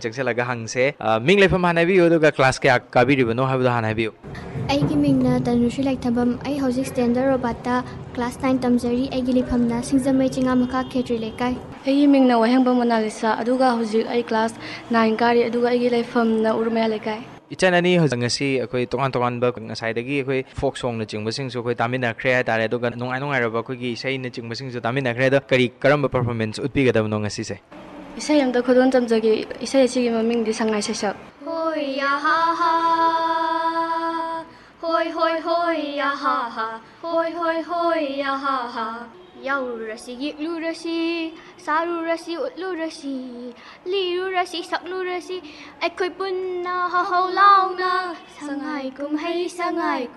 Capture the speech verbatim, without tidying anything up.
ꯆꯪꯁꯤꯜꯂꯒ ꯍꯪꯁꯦ ꯃꯤꯡ ꯂꯩꯐꯝ ꯍꯥꯟꯅ ꯍꯥꯏꯕꯤꯌꯨ ꯑꯗꯨꯒ ꯀ꯭ꯂꯥꯁ ꯀꯌꯥ ꯀꯥꯕꯤꯔꯤꯕꯅꯣ ꯍꯥꯏꯕꯗꯣ ꯍꯥꯟꯅ ꯍꯥꯏꯕꯤꯌꯨ ꯑꯩꯒꯤ ꯃꯤꯡꯅ ꯇꯅꯨꯁ꯭ꯔꯤ ꯂꯩꯊꯕꯝ ꯑꯩ ꯍꯧꯖꯤꯛ ꯁ꯭ꯇꯦꯟꯗꯔ ꯔꯣꯕꯥꯠꯇ ꯀ꯭ꯂꯥꯁ ꯅꯥꯏꯟ ꯇꯝꯖꯔꯤ ꯑꯩꯒꯤ ꯂꯩꯐꯝꯅ ꯁꯤꯡꯖꯃꯩ ꯆꯤꯉꯥ ꯃꯈꯥ ꯈꯦꯇ꯭ꯔꯤ ꯂꯩꯀꯥꯏ ꯑꯩꯒꯤ ꯃꯤꯡꯅ ꯋꯥꯍꯦꯡꯕꯝ ꯃꯣꯅꯥꯂꯤꯁꯥ ꯑꯗꯨꯒ ꯍꯧꯖꯤꯛ ꯑꯩ ꯀ꯭ꯂꯥꯁ ꯅꯥꯏꯟ ꯀꯥꯔꯤ ꯑꯗꯨꯒ ꯑꯩꯒꯤ ꯂꯩꯐꯝꯅ ꯎꯔꯨꯃꯌꯥ ꯂꯩꯀꯥꯏ ꯏꯆꯟ ꯑꯅꯤ ꯍꯧꯖꯤꯛ ꯉꯁꯤ ꯑꯩꯈꯣꯏ ꯇꯣꯉꯥꯟ ꯇꯣꯉꯥꯟꯕ ꯉꯁꯥꯏꯗꯒꯤ ꯑꯩꯈꯣꯏ ꯐꯣꯛ ꯁꯣꯡꯅꯆꯤꯡꯕꯁꯤꯡꯁꯨ ꯑꯩꯈꯣꯏ ꯇꯥꯃꯤꯟꯅꯈ꯭ꯔꯦ ꯍꯥꯏꯇꯥꯔꯦ ꯑꯗꯨꯒ ꯅꯨꯡꯉꯥꯏ ꯅꯨꯡꯉꯥꯏꯔꯕ ꯑꯩꯈꯣꯏꯒꯤ ꯏꯁꯩꯅꯆꯤꯡꯕꯁꯤꯡꯁꯨ ꯇꯥꯃꯤꯟꯅꯈ꯭ꯔꯦ ꯑꯗꯣ ꯀꯔꯤ ꯀꯔꯝꯕ ꯄꯔꯐꯣꯔꯃꯦꯟꯁ ꯎꯠꯄꯤꯒꯗꯕꯅꯣ ꯉꯁꯤꯁꯦ ꯏꯁꯩ ꯑꯃꯇ ꯈꯨꯗꯣꯜ ꯇꯝꯖꯒꯦ ꯏꯁꯩ ꯑꯁꯤꯒꯤ ꯃꯃꯤꯡꯗꯤ ꯁꯉꯥꯏ ꯁꯩꯁꯛ ꯍꯣꯏ ꯌꯥ ꯍꯥ ꯍꯥ ꯍꯣꯏ ꯍꯣꯏ ꯍꯣꯏ ꯌꯥ ꯍꯥ ꯍꯥ ꯍꯣꯏ ꯍꯣꯏ ꯍꯣꯏ ꯌꯥ ꯍꯥ ꯍꯥ ꯌꯥꯎꯔꯨꯔꯁꯤ ꯌꯦꯛꯂꯨꯔꯁꯤ ꯁꯥꯔꯨꯔꯁꯤ ꯎꯠꯂꯨꯔꯁꯤ ꯂꯤꯔꯨꯔꯁꯤ ꯁꯛꯂꯨꯔꯁꯤ ꯑꯩꯈꯣꯏ ꯄꯨꯟꯅ ꯍꯧꯍꯧ ꯂꯥꯎꯅ ꯁꯉꯥꯏ ꯀꯨꯝꯍꯩ ꯁꯉꯥꯏ